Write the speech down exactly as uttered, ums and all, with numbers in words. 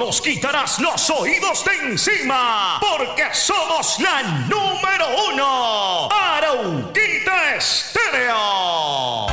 nos quitarás los oídos de encima, porque somos la número